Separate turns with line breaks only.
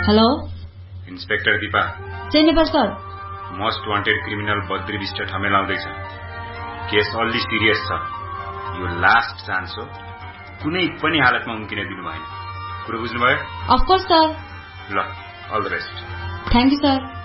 hello
inspector Dipa
चेन्नेपर sir
most wanted criminal Badri Bista ठमेलाउँदैछ case अलि serious छ यो लास्ट चान्स हो कुनै पनि हालतमा उम्किन दिनु भएन कुरो बुझ्नुभयो
अफ कोर्स सर
ल all the best
thank you sir